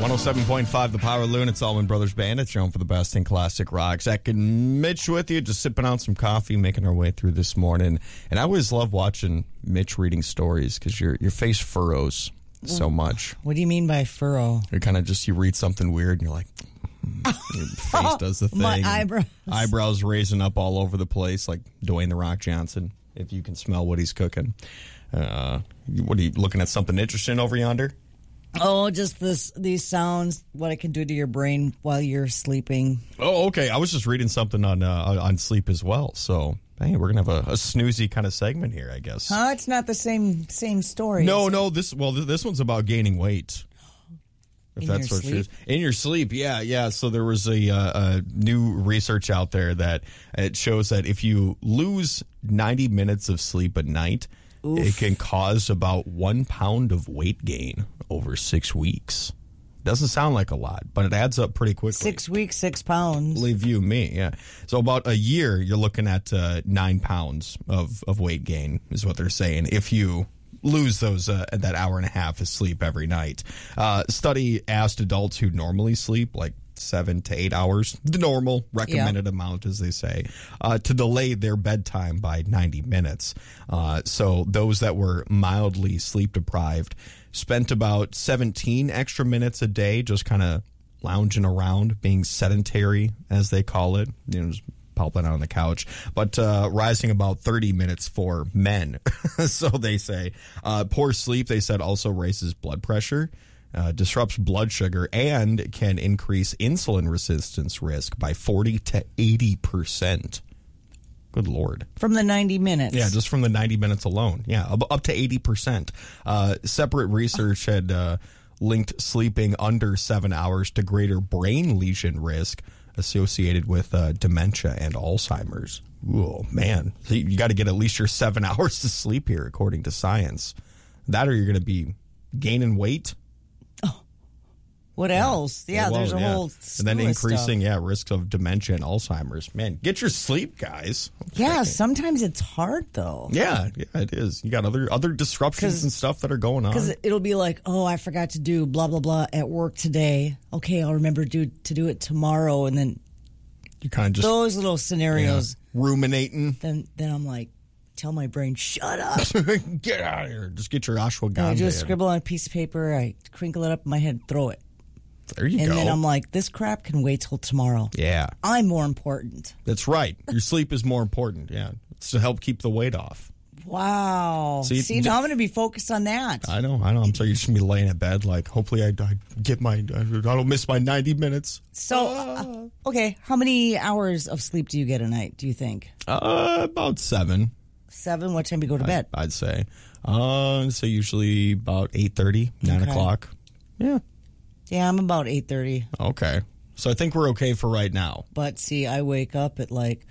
107.5 The Power Loon. It's Allman Brothers Band. It's your home for the best in classic rock. Zach and Mitch with you, just sipping on some coffee, making our way through this morning. And I always love watching Mitch reading stories because your face furrows so much. What do you mean by furrow? You're kind of just, you read something weird and you're like, your face does the thing. My eyebrows. Eyebrows raising up all over the place like Dwayne The Rock Johnson, if you can smell what he's cooking. What are you looking at, something interesting over yonder? Oh, just these sounds, what it can do to your brain while you're sleeping. Oh, okay. I was just reading something on sleep as well. So, hey, we're going to have a snoozy kind of segment here, I guess. It's not the same story. No. This one's about gaining weight. If In that's your what it sleep? is. In your sleep, yeah. So there was a new research out there that it shows that if you lose 90 minutes of sleep at night, it can cause about 1 pound of weight gain over 6 weeks. Doesn't sound like a lot, but it adds up pretty quickly. 6 weeks, 6 pounds. Believe you me, yeah. So about a year, you're looking at 9 pounds of weight gain is what they're saying if you lose those that hour and a half of sleep every night. Study asked adults who normally sleep like 7 to 8 hours, the normal recommended amount, as they say, to delay their bedtime by 90 minutes. So those that were mildly sleep deprived spent about 17 extra minutes a day just kind of lounging around, being sedentary, as they call it, just palping on the couch, but rising about 30 minutes for men. So they say poor sleep, they said, also raises blood pressure, disrupts blood sugar, and can increase insulin resistance risk by 40 to 80%. Good Lord. From the 90 minutes. Yeah, just from the 90 minutes alone. Yeah, up to 80%. Separate research had linked sleeping under 7 hours to greater brain lesion risk associated with dementia and Alzheimer's. Oh, man. So you got to get at least your 7 hours to sleep here, according to science. That or you're going to be gaining weight. What else? Yeah, there's a whole and then increasing, stuff. risks of dementia and Alzheimer's. Man, get your sleep, guys. Yeah, sometimes it's hard, though. Yeah, it is. You got other disruptions and stuff that are going on. Because it'll be like, oh, I forgot to do blah, blah, blah at work today. Okay, I'll remember to do it tomorrow. And then you kind of just... those little scenarios. Ruminating. Then I'm like, tell my brain, shut up. Get out of here. Just get your ashwagandha. I just scribble on a piece of paper. I crinkle it up in my head, throw it. There you go. And then I'm like, this crap can wait till tomorrow. Yeah. I'm more important. That's right. Your sleep is more important. Yeah. It's to help keep the weight off. Wow. See, now I'm going to be focused on that. I know. I'm sorry. You're just going to be laying in bed like, hopefully I don't miss my 90 minutes. So, okay, how many hours of sleep do you get a night, do you think? About 7. 7? What time do you go to bed? I'd say. So usually about 8:30, 9 o'clock. Yeah. Yeah, I'm about 8:30. Okay. So I think we're okay for right now. But see, I wake up at like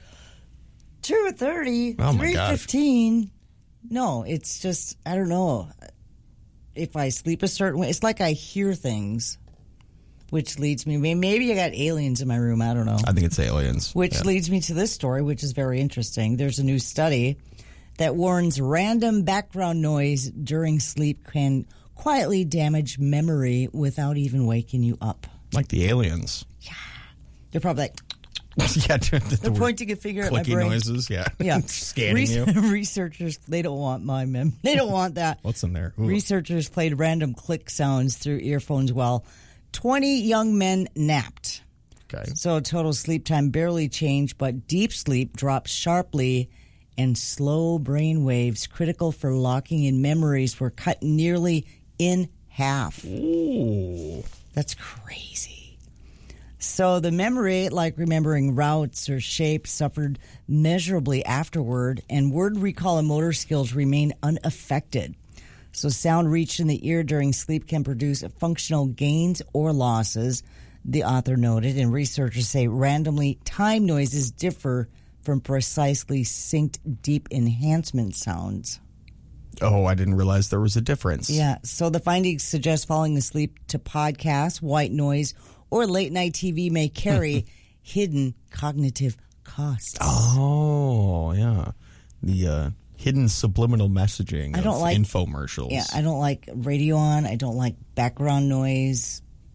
2:30, 3:15. No, it's just, I don't know. If I sleep a certain way, it's like I hear things, which leads me, maybe I got aliens in my room, I don't know. I think it's aliens. Which leads me to this story, which is very interesting. There's a new study that warns random background noise during sleep can quietly damage memory without even waking you up. Like the aliens. Yeah. They're probably like... Yeah, they're pointing a finger at my brain. Noises, yeah. Scanning you. Researchers, they don't want my they don't want that. What's in there? Ooh. Researchers played random click sounds through earphones while 20 young men napped. Okay. So total sleep time barely changed, but deep sleep dropped sharply, and slow brain waves critical for locking in memories were cut nearly in half. Ooh. That's crazy. So the memory, like remembering routes or shapes, suffered measurably afterward, and word recall and motor skills remain unaffected. So sound reached in the ear during sleep can produce functional gains or losses, the author noted, and researchers say randomly timed noises differ from precisely synced deep enhancement sounds. Oh, I didn't realize there was a difference. Yeah, so the findings suggest falling asleep to podcasts, white noise, or late-night TV may carry hidden cognitive costs. Oh, yeah. The hidden subliminal messaging of infomercials. Yeah, I don't like radio on. I don't like background noise.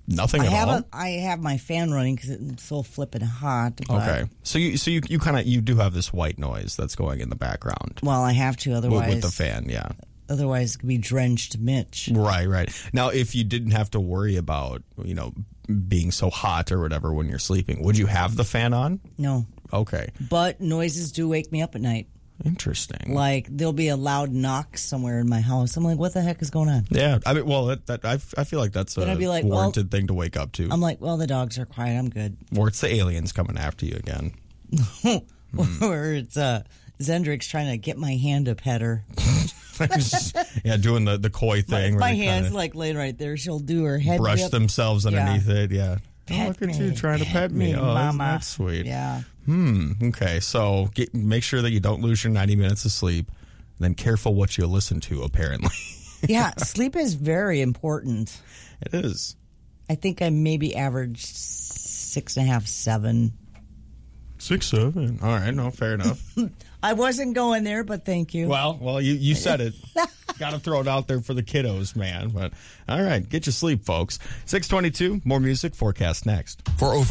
Nothing at all? I have my fan running because it's so flippin' hot. But, Okay. So you kind of you do have this white noise that's going in the background. Well, I have to, otherwise With the fan, yeah. Otherwise, it could be drenched Mitch. Right. Now, if you didn't have to worry about, being so hot or whatever when you're sleeping, would you have the fan on? No. Okay. But noises do wake me up at night. Interesting. Like, there'll be a loud knock somewhere in my house. I'm like, what the heck is going on? Yeah. I mean, well, I feel like that's a I'd be like, warranted thing to wake up to. I'm like, well, the dogs are quiet. I'm good. Or it's the aliens coming after you again. Or it's Zendrix trying to get my hand to pet her. Yeah, doing the koi thing. My hand's like laying right there. She'll do her head brush dip. themselves underneath it. Yeah. Pet look at me, you trying to pet me. Oh, mama. that's sweet. Yeah. Okay, so make sure that you don't lose your 90 minutes of sleep. And then careful what you listen to, apparently. Yeah, sleep is very important. It is. I think I maybe average 6.5, 7. 6, 7. All right, no, fair enough. I wasn't going there, but thank you. Well, you said it. Got to throw it out there for the kiddos, man. But all right, get your sleep, folks. 6:22, more music forecast next. For over